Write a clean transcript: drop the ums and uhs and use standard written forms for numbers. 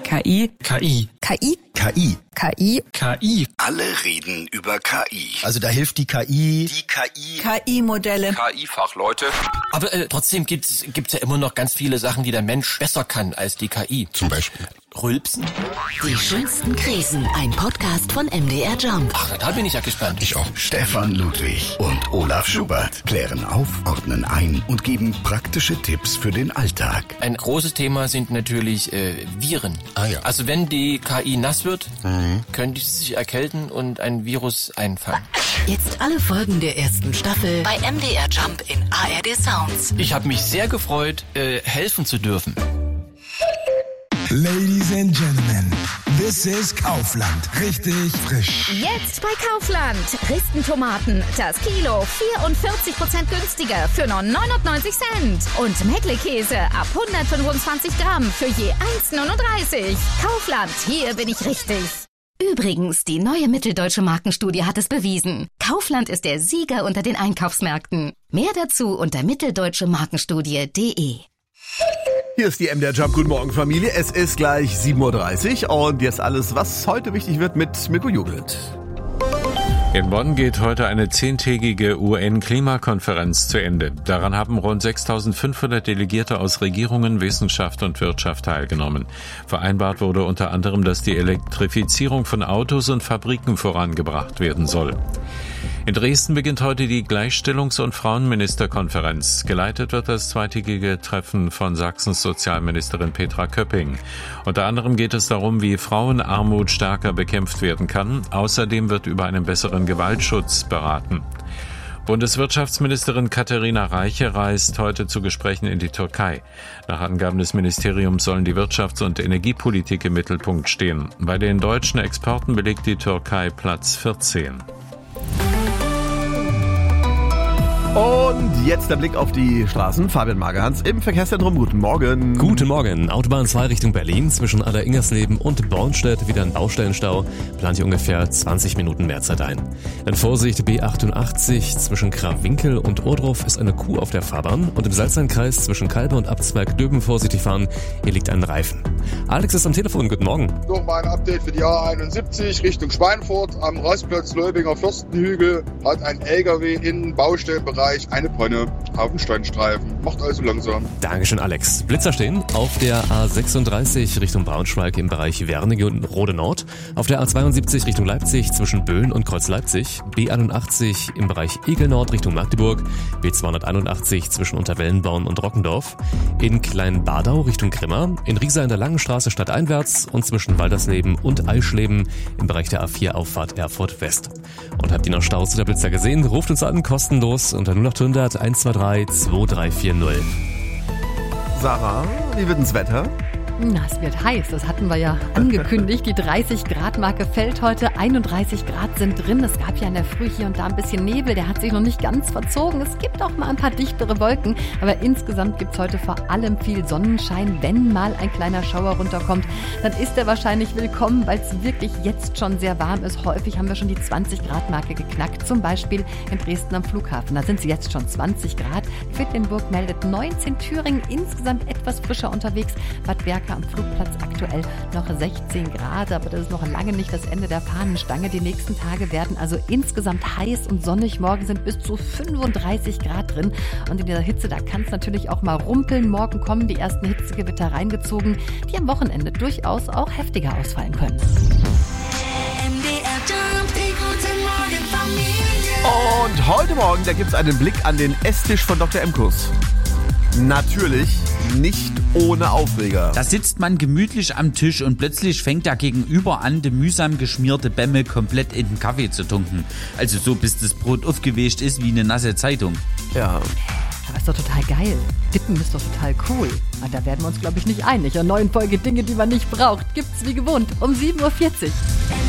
KI. KI. KI. KI. KI. KI. Alle reden über KI. Also da hilft die KI. Die KI. KI-Modelle. KI-Fachleute. Aber trotzdem gibt's ja immer noch ganz viele Sachen, die der Mensch besser kann als die KI. Zum Beispiel Rülpsen. Die schönsten Krisen. Ein Podcast von MDR Jump. Ach, da bin ich ja gespannt. Ich auch. Stefan Ludwig und Olaf Schubert klären auf, ordnen ein und geben praktische Tipps für den Alltag. Ein großes Thema sind natürlich Viren. Ah ja. Also wenn die KI nass wird, könnte sie sich erkälten und ein Virus einfangen. Jetzt alle Folgen der ersten Staffel bei MDR Jump in ARD Sounds. Ich habe mich sehr gefreut, helfen zu dürfen. Ladies and Gentlemen, this is Kaufland. Richtig frisch. Jetzt bei Kaufland. Dresden-Tomaten. Das Kilo 44% günstiger für nur 99 Cent. Und Meckle-Käse ab 125 Gramm für je 1,39. Kaufland, hier bin ich richtig. Übrigens, die neue Mitteldeutsche Markenstudie hat es bewiesen. Kaufland ist der Sieger unter den Einkaufsmärkten. Mehr dazu unter mitteldeutschemarkenstudie.de. Hier ist die MDR Jump. Guten Morgen, Familie. Es ist gleich 7.30 Uhr und jetzt alles, was heute wichtig wird mit Mirko Jugelt. In Bonn geht heute eine 10-tägige UN-Klimakonferenz zu Ende. Daran haben rund 6.500 Delegierte aus Regierungen, Wissenschaft und Wirtschaft teilgenommen. Vereinbart wurde unter anderem, dass die Elektrifizierung von Autos und Fabriken vorangebracht werden soll. In Dresden beginnt heute die Gleichstellungs- und Frauenministerkonferenz. Geleitet wird das zweitägige Treffen von Sachsens Sozialministerin Petra Köpping. Unter anderem geht es darum, wie Frauenarmut stärker bekämpft werden kann. Außerdem wird über einen besseren Gewaltschutz beraten. Bundeswirtschaftsministerin Katharina Reiche reist heute zu Gesprächen in die Türkei. Nach Angaben des Ministeriums sollen die Wirtschafts- und Energiepolitik im Mittelpunkt stehen. Bei den deutschen Exporten belegt die Türkei Platz 14. Und jetzt der Blick auf die Straßen. Fabian Magerhans im Verkehrszentrum. Guten Morgen. Guten Morgen. Autobahn 2 Richtung Berlin zwischen Aller-Ingersleben und Bornstedt wieder ein Baustellenstau. Plant hier ungefähr 20 Minuten mehr Zeit ein. Dann Vorsicht, B88 zwischen Krawinkel und Ohrdruf ist eine Kuh auf der Fahrbahn. Und im Salzeinkreis zwischen Kalbe und Abzweig Döben vorsichtig fahren. Hier liegt ein Reifen. Alex ist am Telefon. Guten Morgen. Nochmal ein Update für die A71 Richtung Schweinfurt. Am Rastplatz Leubinger Fürstenhügel hat ein LKW in Baustellenbereich eine Panne auf dem Standstreifen. Macht also langsam. Dankeschön, Alex. Blitzer stehen auf der A36 Richtung Braunschweig im Bereich Wernigen und Rode Nord. Auf der A72 Richtung Leipzig zwischen Böhlen und Kreuz Leipzig. B81 im Bereich Egel Nord Richtung Magdeburg. B281 zwischen Unterwellenborn und Rockendorf. In Kleinbadau Richtung Grimma. In Riesa in der Langenstraße stadteinwärts und zwischen Waldersleben und Eischleben im Bereich der A4 Auffahrt Erfurt West. Und habt ihr noch Staus oder Blitzer gesehen? Ruft uns an, kostenlos unter 0800 123 2340. Sarah, wie wird das Wetter? Na, es wird heiß, das hatten wir ja angekündigt. Die 30-Grad-Marke fällt heute, 31 Grad sind drin. Es gab ja in der Früh hier und da ein bisschen Nebel, der hat sich noch nicht ganz verzogen. Es gibt auch mal ein paar dichtere Wolken, aber insgesamt gibt es heute vor allem viel Sonnenschein. Wenn mal ein kleiner Schauer runterkommt, dann ist er wahrscheinlich willkommen, weil es wirklich jetzt schon sehr warm ist. Häufig haben wir schon die 20-Grad-Marke geknackt, zum Beispiel in Dresden am Flughafen. Da sind es jetzt schon 20 Grad. Quedlinburg meldet 19, Thüringen insgesamt etwas frischer unterwegs. Bad Berka am Flugplatz aktuell noch 16 Grad, aber das ist noch lange nicht das Ende der Fahnenstange. Die nächsten Tage werden also insgesamt heiß und sonnig. Morgen sind bis zu 35 Grad drin und in dieser Hitze, da kann es natürlich auch mal rumpeln. Morgen kommen die ersten Hitzegewitter reingezogen, die am Wochenende durchaus auch heftiger ausfallen können. Und heute Morgen, da gibt es einen Blick an den Esstisch von Dr. Emkus. Natürlich nicht ohne Aufreger. Da sitzt man gemütlich am Tisch und plötzlich fängt da gegenüber an, die mühsam geschmierte Bämme komplett in den Kaffee zu tunken. Also so, bis das Brot aufgewischt ist wie eine nasse Zeitung. Ja. Aber ist doch total geil. Dippen ist doch total cool. Aber da werden wir uns, glaube ich, nicht einig. Eine neue Folge Dinge, die man nicht braucht, gibt's wie gewohnt um 7.40 Uhr.